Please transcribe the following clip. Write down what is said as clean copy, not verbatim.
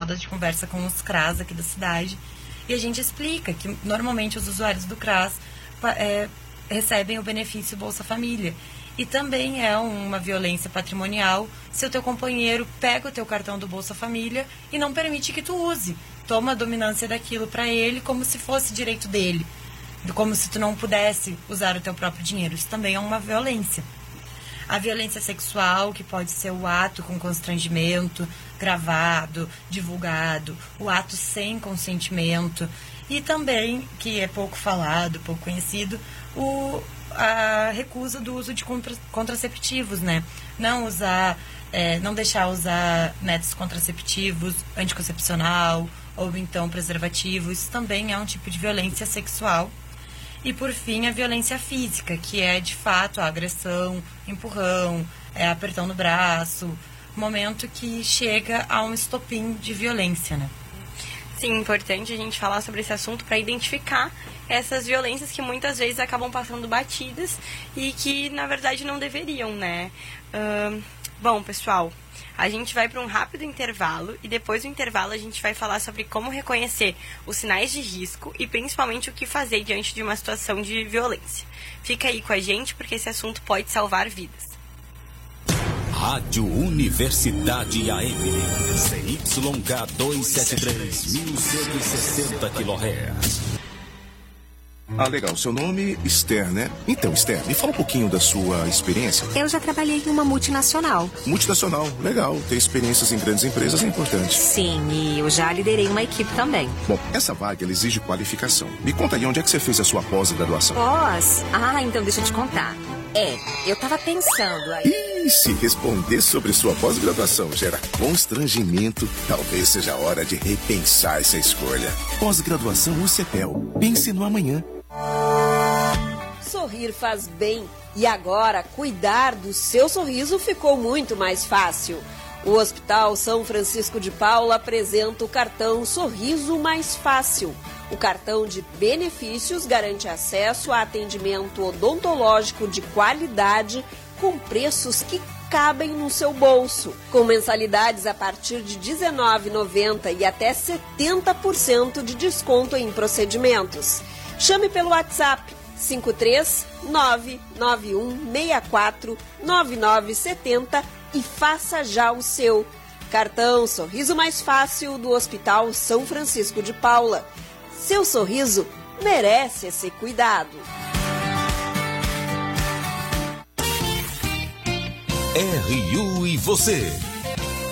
rodas de conversa com os CRAS aqui da cidade, e a gente explica que normalmente os usuários do CRAS recebem o benefício Bolsa Família. E também é uma violência patrimonial se o teu companheiro pega o teu cartão do Bolsa Família e não permite que tu use. Toma a dominância daquilo para ele como se fosse direito dele. Como se tu não pudesse usar o teu próprio dinheiro. Isso também é uma violência. A violência sexual, que pode ser o ato com constrangimento, gravado, divulgado, o ato sem consentimento. E também, que é pouco falado, pouco conhecido, a recusa do uso de contraceptivos, né? Não deixar usar métodos contraceptivos, anticoncepcional ou então preservativo. Isso também é um tipo de violência sexual. E por fim, a violência física, que é de fato a agressão, empurrão, apertão no braço, momento que chega a um estopim de violência, né? Sim, importante a gente falar sobre esse assunto para identificar essas violências que muitas vezes acabam passando batidas e que, na verdade, não deveriam, né? Bom, pessoal, a gente vai para um rápido intervalo e depois do intervalo a gente vai falar sobre como reconhecer os sinais de risco e principalmente o que fazer diante de uma situação de violência. Fica aí com a gente porque esse assunto pode salvar vidas. Rádio Universidade AM, CYK 273, 1160 kHz. Ah, legal. Seu nome, Esther, né? Então, Esther, me fala um pouquinho da sua experiência. Eu já trabalhei em uma multinacional. Multinacional, legal. Ter experiências em grandes empresas é importante. Sim, e eu já liderei uma equipe também. Bom, essa vaga, ela exige qualificação. Me conta aí, onde é que você fez a sua pós-graduação? Pós? Ah, então deixa eu te contar. Eu tava pensando aí. E se responder sobre sua pós-graduação gera constrangimento, talvez seja a hora de repensar essa escolha. Pós-graduação UCPEL. Pense no amanhã. Sorrir faz bem e agora cuidar do seu sorriso ficou muito mais fácil. O Hospital São Francisco de Paula apresenta o cartão Sorriso Mais Fácil. O cartão de benefícios garante acesso a atendimento odontológico de qualidade com preços que cabem no seu bolso, com mensalidades a partir de R$ 19,90 e até 70% de desconto em procedimentos. Chame pelo WhatsApp 53991649970 e faça já o seu. Cartão Sorriso Mais Fácil do Hospital São Francisco de Paula. Seu sorriso merece esse cuidado. RU e você,